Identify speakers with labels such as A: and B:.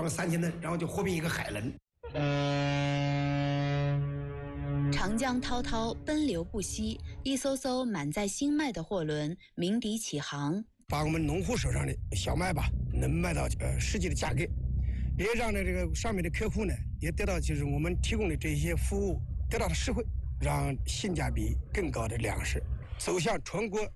A: 了3000吨，然后就合并一个海轮。
B: 长江滔滔，奔流不息，一艘艘满载新麦的货轮鸣笛起航，
A: 把我们农户手上的小麦吧，能卖到实际的价格，也让这个上面的客户呢，也得到就是我们提供的这些服务得到了实惠，让性价比更高的粮食走向全国